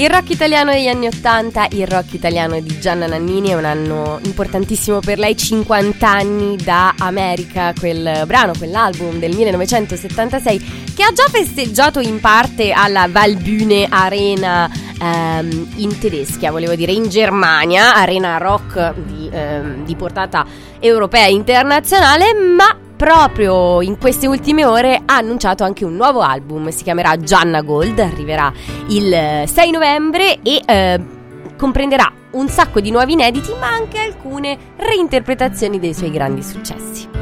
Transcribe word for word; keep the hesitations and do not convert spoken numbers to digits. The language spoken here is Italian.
Il rock italiano degli anni ottanta, il rock italiano di Gianna Nannini, è un anno importantissimo per lei, cinquanta anni da America, quel brano, quell'album del millenovecentosettantasei che ha già festeggiato in parte alla Waldbühne Arena ehm, in Tedeschia, volevo dire in Germania, arena rock di, ehm, di portata europea e internazionale, ma proprio in queste ultime ore ha annunciato anche un nuovo album, si chiamerà Gianna Gold, arriverà il sei novembre e eh, comprenderà un sacco di nuovi inediti ma anche alcune reinterpretazioni dei suoi grandi successi.